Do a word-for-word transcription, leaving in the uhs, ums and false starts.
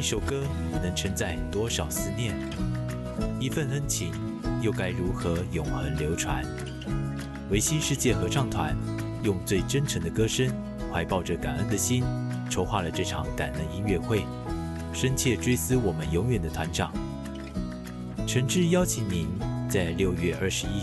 首歌能承载多少思念？一份恩情又该如何永恒流传？维新世界合唱团用最真诚的歌声，怀抱着感恩的心，筹划了这场感恩音乐会，深切追思我们永远的团长。诚挚邀请您在六月二十一